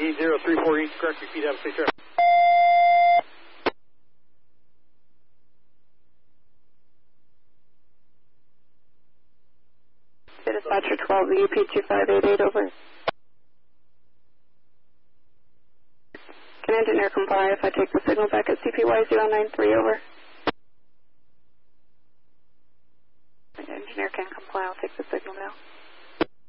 8034 East, correct, repeat, have a safe trip. Dispatcher 12, UP2588, over. Can engineer comply if I take the signal back at CPY093, over? Engineer can comply, I'll take the signal now.